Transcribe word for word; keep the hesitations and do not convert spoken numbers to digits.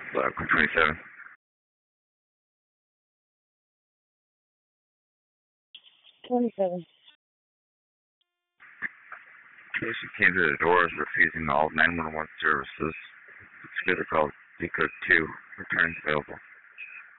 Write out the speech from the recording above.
Uh, twenty-seven. twenty-seven. She came to the doors, refusing all nine one one services. It's good to call Decode two. Returns available.